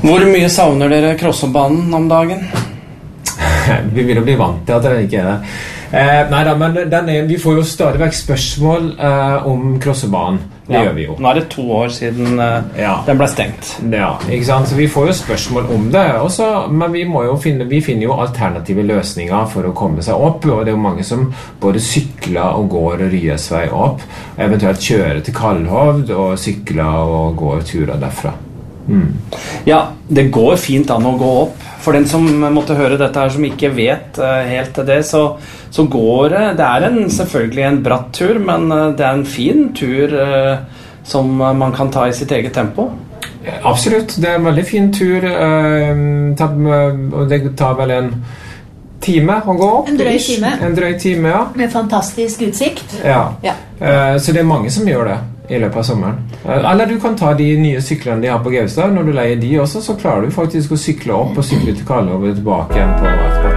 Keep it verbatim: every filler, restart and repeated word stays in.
Hvor mye savner dere Krossobanen om dagen? Vi vil jo bli vant til at det ikke er det. Eh, nei da, men den er, vi får jo stadig vekk spørsmål eh, om Krossobanen. Det Ja, gjør vi jo. nå er det to år siden eh, Ja. den ble stengt. Ja, ikke sant? Så vi får jo spørsmål om det også, men vi, må jo finne, vi finner jo alternative løsninger for å komme seg opp, og det er jo mange som både sykler og går og ryesvei opp, eventuelt kjører til Kallhovd og sykler og går turer derfra. Mm. Ja, det går fint an å gå opp. For den som måtte høre dette her, som ikke vet uh, helt til det, så, så går det. Det er en, selvfølgelig en bratt tur, men uh, det er en fin tur uh, som uh, man kan ta i sitt eget tempo. Absolutt, det er en veldig fin tur, uh, ta, og det tar vel en time å gå opp. En drøy ish. time. En drøy time, ja. Med fantastisk utsikt. Ja. Ja. Uh, så det er mange som gjør det i løpet av sommeren. Uh, eller du kan ta de nye syklene de har på Gaustad. Når du leier de også, så klarer du faktisk å sykle opp og sykle til Kallhovd og tilbake igjen på etterpå.